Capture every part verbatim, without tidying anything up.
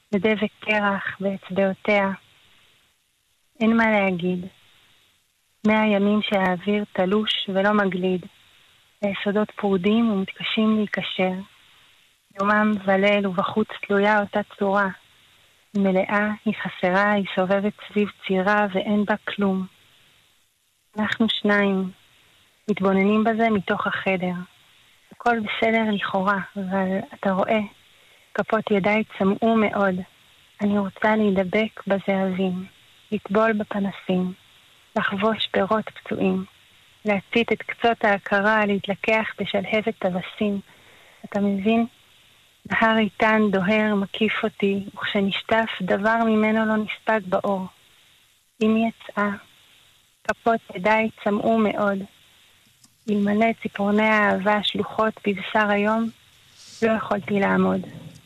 בדבק קרח באצבעותיה. אין מה להגיד. מאה ימים שהאוויר תלוש ולא מגליד. היסודות פרודים ומתקשים להיקשר. יומם וליל ובחוץ תלויה אותה צורה. היא מלאה, היא חסרה, היא סובבת סביב צירה ואין בה כלום. אנחנו שניים, מתבוננים בזה מתוך החדר. הכל בסדר לכאורה, אבל אתה רואה, כפות ידיי צמאו מאוד. אני רוצה להידבק בזהבים, לטבול בפנסים, לחבוש פירות פצועים, להצית את קצות ההכרה, להתלקח בשלהבת טווסים. אתה מבין? נהר איתן דוהר מקיף אותי, וכשנשטף דבר ממנו לא נספק באור. אם יצאה, כפות ידיי צמאו מאוד. אלמלא ציפורני האהבה שלוחות בבשר היום, לא יכולתי לעמוד.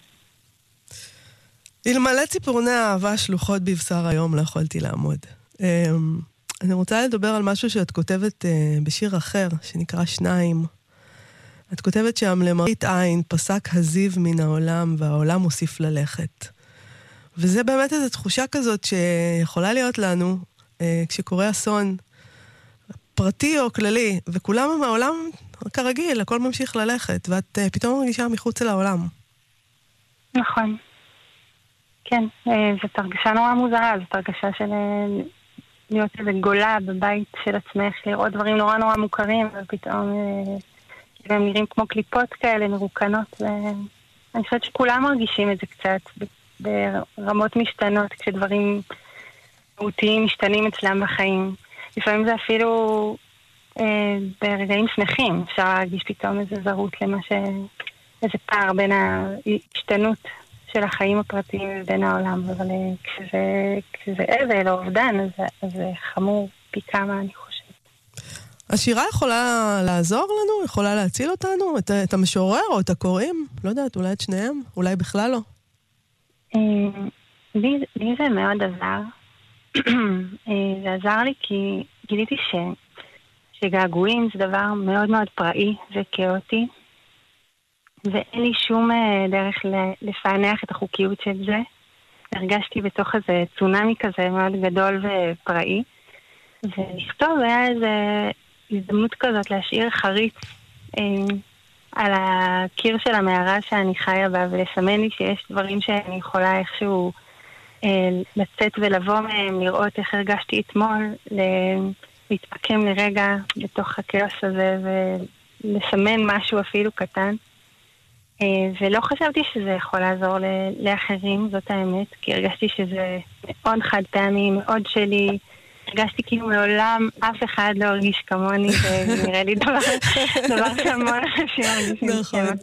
אלמלא ציפורני האהבה שלוחות בבשר היום, לא יכולתי לעמוד. אני רוצה לדבר על משהו שאת כותבת בשיר אחר, שנקרא שניים. את כותבת שם, למראית עין פסק הזיו מן העולם, והעולם מוסיף ללכת. וזה באמת איזו תחושה כזאת שיכולה להיות לנו, כשקורה אסון, פרטי או כללי, וכולם מהעולם כרגיל, הכל ממשיך ללכת, ואת פתאום מרגישה מחוץ לעולם. נכון. כן, זאת הרגשה נורא מוזרה, זאת הרגשה של להיות איזה גולה בבית של עצמך, לראות דברים נורא נורא מוכרים, ופתאום הם נראים כמו קליפות כאלה מרוקנות, ואני חושבת שכולם מרגישים את זה קצת, ברמות משתנות, כשדברים מהותיים משתנים אצלם בחיים. לפעמים זה אפילו אה, ברגעים שמחים, אפשר להרגיש פתאום איזה זרות למה ש... איזה פער בין ההשתנות של החיים הפרטיים ובין העולם, אבל אה, כשזה, כשזה אבל או אובדן, אז, אז זה חמור פי כמה, אני חושבת. השירה יכולה לעזור לנו? יכולה להציל אותנו? את, את המשורר או את הקוראים? לא יודעת, אולי את שניהם? אולי בכלל לא? אה, לי, לי זה מאוד עזר. זה עזר לי כי גיליתי ש... שגעגועים זה דבר מאוד מאוד פראי וקאוטי, ואין לי שום דרך לפענח את החוקיות של זה. הרגשתי בתוך איזה צונמי כזה מאוד גדול ופראי, ולכתוב היה איזו הזדמנות כזאת להשאיר חריץ אה, על הקיר של המערה שאני חיה בה, ולסמן לי שיש דברים שאני יכולה איכשהו לצאת ולבוא מהם, לראות איך הרגשתי אתמול, להתפקם לרגע בתוך הכאוס הזה ולסמן משהו אפילו קטן. ולא חשבתי שזה יכול לעזור לאחרים, זאת האמת, כי הרגשתי שזה מאוד חד פעמי, מאוד שלי. הרגשתי כאילו מעולם אף אחד לא הרגיש כמוני, ונראה לי דבר, דבר שהמון אנשים מרגישים. נכון.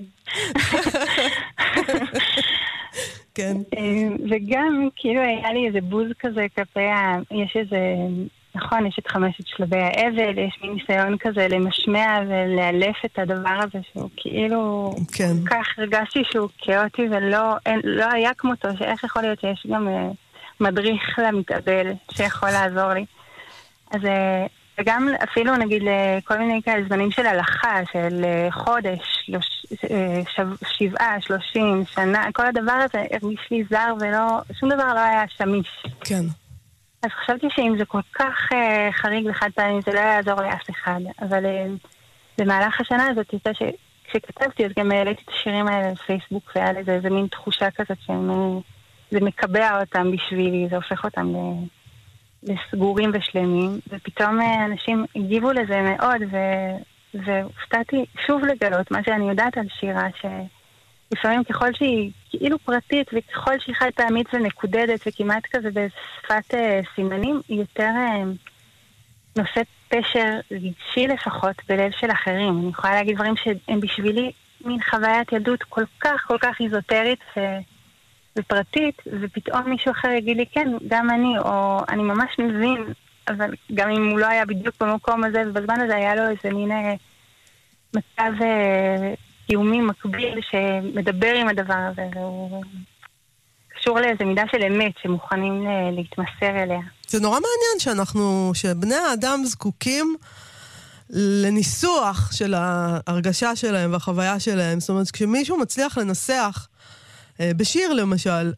כן. וגם כאילו היה לי איזה בוז כזה כלפי ה... יש איזה... נכון, יש את חמשת שלבי האבל, יש מין ניסיון כזה למשמע ולאלף את הדבר הזה שהוא כאילו... כן. כך הרגשתי שהוא כאוטי ולא אין, לא היה כמותו, שאיך יכול להיות שיש גם uh, מדריך למתאבל שיכול לעזור לי. אז uh, וגם אפילו נגיד לכל מיני כאלה זמנים של הלכה, של uh, חודש, שלוש, uh, שב, שבעה, שלושים, שנה, כל הדבר הזה הרגיש לי זר ולא, שום דבר לא היה שמיש. כן. אז חשבתי שאם זה כל כך uh, חריג לחד פעמים, זה לא יעזור לאף אחד. אבל uh, במהלך השנה הזאת, יצא שכשכתבתי, אז גם העליתי את השירים האלה לפייסבוק, והיה לזה איזה מין תחושה כזאת שזה מקבע אותם בשבילי, זה הופך אותם לסגורים ושלמים, ופתאום uh, אנשים הגיבו לזה מאוד, ו... והופתעתי שוב לגלות מה שאני יודעת על שירה, ש... לפעמים ככל שהיא כאילו פרטית, וככל שהיא חד פעמית ונקודדת, וכמעט כזה בשפת אה, סימנים, היא יותר אה, נושאת פשר רגשי לפחות בלב של אחרים. אני יכולה להגיד דברים שהם בשבילי מין חוויית ילדות כל כך כל כך איזוטרית ו... ופרטית, ופתאום מישהו אחר יגיד לי, כן, גם אני, או אני ממש מבין, אבל גם אם הוא לא היה בדיוק במקום הזה, ובזמן הזה היה לו איזה מין אה, מצב... אה, קיומי מקביל שמדבר עם הדבר הזה, והוא קשור לאיזו מידה של אמת שמוכנים להתמסר אליה. זה נורא מעניין שאנחנו, שבני האדם זקוקים לניסוח של ההרגשה שלהם והחוויה שלהם. זאת אומרת, כשמישהו מצליח לנסח בשיר למשל,